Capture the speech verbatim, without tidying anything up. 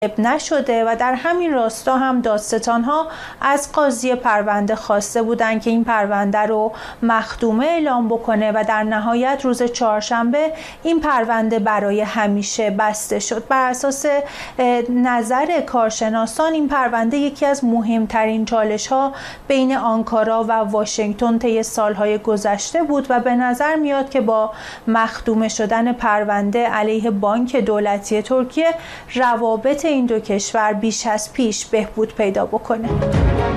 نشده و در همین راستا هم دادستان‌ها از قاضی پرونده خواسته بودند که این پرونده رو مخدومه اعلام بکنه و در نهایت روز چهارشنبه این پرونده برای همیشه بسته شد. بر اساس نظر کارشناسان این پرونده یکی از مهمترین چالش‌ها بین آنکارا و واشنگتن طی سالهای گذشته بود و به نظر میاد که با مخدومه شدن پرونده علیه بانک دولتی ترکیه روابط این دو کشور بیش از پیش بهبود پیدا بکنه.